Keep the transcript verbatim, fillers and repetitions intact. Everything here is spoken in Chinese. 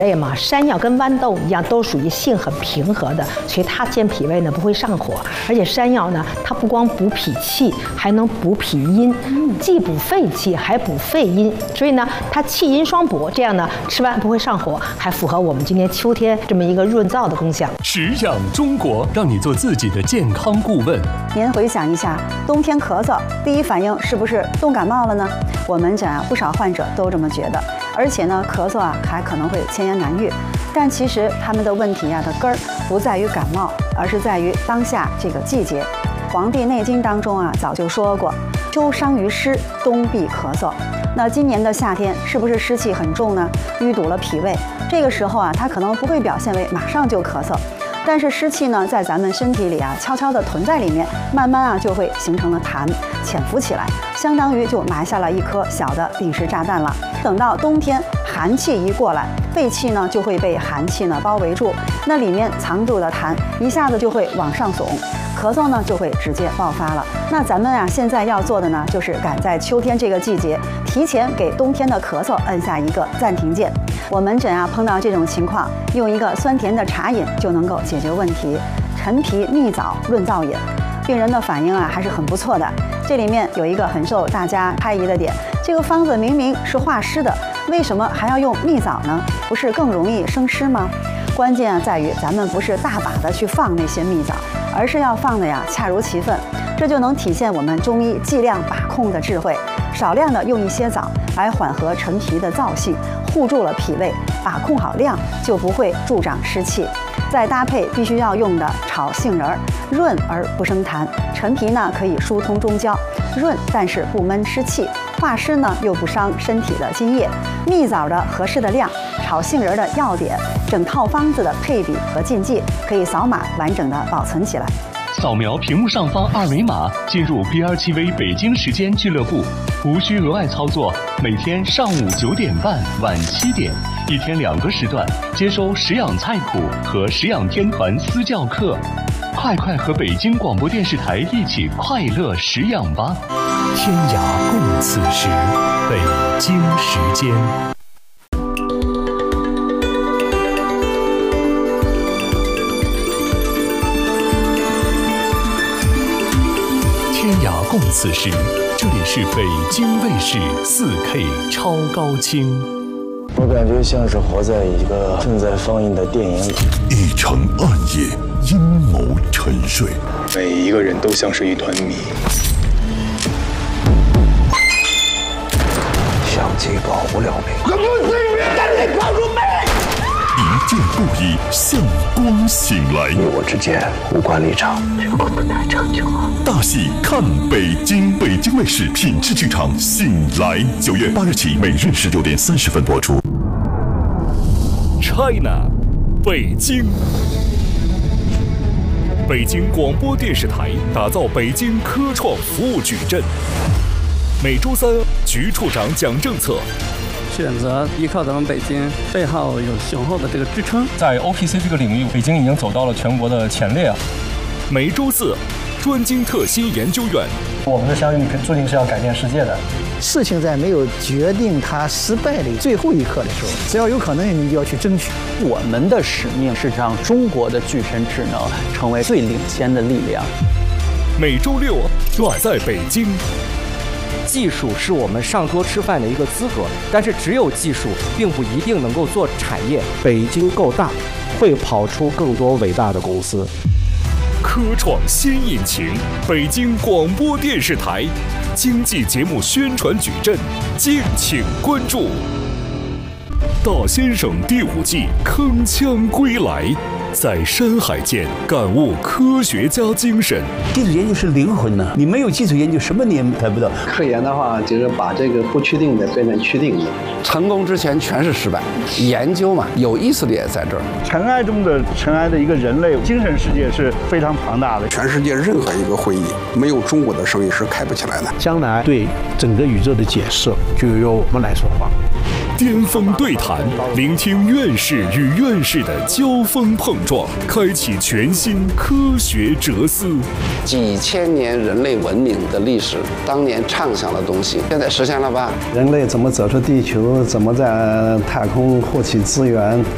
类嘛，山药跟豌豆一样，都属于性很平和的，所以它健脾胃呢不会上火。而且山药呢，它不光补脾气，还能补脾阴，既补肺气还补肺阴，所以呢，它气阴双补，这样呢吃完不会上火，还符合我们今年秋天这么一个润燥的功效。 食养中国，让你做自己的健康顾问。 您回想一下，冬天咳嗽，第一反应是不是冻感冒了呢？我门诊啊，不少患者都这么觉得。而且呢，咳嗽啊还可能会千言难愈，但其实他们的问题啊的根儿不在于感冒，而是在于当下这个季节。《黄帝内经》当中啊早就说过，秋伤于湿，冬必咳嗽。那今年的夏天是不是湿气很重呢？淤堵了脾胃，这个时候啊，它可能不会表现为马上就咳嗽。但是湿气呢，在咱们身体里啊，悄悄地囤在里面，慢慢啊就会形成了痰，潜伏起来，相当于就埋下了一颗小的定时炸弹了。等到冬天寒气一过来，肺气呢就会被寒气呢包围住，那里面藏住的痰一下子就会往上耸，咳嗽呢就会直接爆发了。那咱们啊现在要做的呢，就是赶在秋天这个季节，提前给冬天的咳嗽摁下一个暂停键。我门诊啊碰到这种情况，用一个酸甜的茶饮就能够解决问题。陈皮蜜枣润燥饮，病人的反应啊还是很不错的。这里面有一个很受大家猜疑的点，这个方子明明是化湿的，为什么还要用蜜枣呢？不是更容易生湿吗？关键啊在于咱们不是大把的去放那些蜜枣，而是要放的呀恰如其分，这就能体现我们中医剂量把控的智慧。少量的用一些枣来缓和陈皮的燥性，护住了脾胃，把控好量就不会助长湿气。再搭配必须要用的炒杏仁儿，润而不生痰。陈皮呢可以疏通中焦，润但是不闷湿气，化湿呢又不伤身体的津液。蜜枣的合适的量，炒杏仁的要点，整套方子的配比和禁忌，可以扫码完整的保存起来。 扫描屏幕上方二维码，进入 B R 七 V 北京时间俱乐部，无需额外操作。每天上午九点半、晚七点，一天两个时段，接收食养菜谱和食养天团私教课。快快和北京广播电视台一起快乐食养吧！天涯共此时，北京时间。天涯共此时，这里是北京卫视 四K 超高清。 我感觉像是活在一个正在放映的电影里。 一城暗夜，阴谋沉睡， 每一个人都像是一团谜。 相机保不了美， 可不是但你保住美。一见不已，向光醒来。 与我之间无关立场， 如果不能长久， 大戏看北京，北京卫视品质剧场醒来，九月八日起，每日十九点三十分播出。 China， 北京。北京广播电视台打造北京科创服务矩阵。每周三，局处长讲政策。 选择依靠咱们北京背后有雄厚的这个支撑， 在 O P C 这个领域，北京已经走到了全国的前列。 每周四，专精特新研究院。 我们的相遇注定是要改变世界的。 事情在没有决定它失败的最后一刻的时候，只要有可能，你就要去争取。 我们的使命是让中国的具身智能成为最领先的力量。 每周六，我在北京。 技术是我们上桌吃饭的一个资格，但是只有技术并不一定能够做产业。 北京够大，会跑出更多伟大的公司。 科创新引擎，北京广播电视台经济节目宣传矩阵，敬请关注。大先生第五季铿锵归来，在山海间感悟科学家精神。 技术研究是灵魂呢，你没有技术研究，什么你也谈不到。 科研的话，就是把这个不确定的变成确定的。 成功之前全是失败，研究嘛，有意思的也在这儿。 尘埃中的尘埃的一个人类精神世界是非常庞大的。 全世界任何一个会议，没有中国的生意是开不起来的。 将来对整个宇宙的解释，就由我们来说话。 巅峰对谈，聆听院士与院士的交锋碰撞，开启全新科学哲思。 几千年人类文明的历史，当年畅想的东西，现在实现了吧？ 人类怎么走出地球，怎么在太空获取资源，